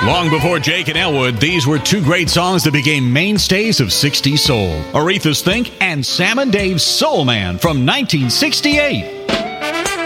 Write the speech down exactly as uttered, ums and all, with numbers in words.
Long before Jake and Elwood, these were two great songs that became mainstays of sixties soul. Aretha's Think and Sam and Dave's Soul Man from nineteen sixty-eight.